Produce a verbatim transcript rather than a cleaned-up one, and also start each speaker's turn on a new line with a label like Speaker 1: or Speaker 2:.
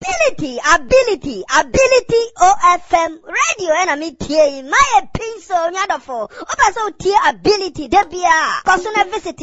Speaker 1: ability, ability, ability O F M radio and a media. My pin so nyadofo. Opa so tia ability debia. Cause on a visit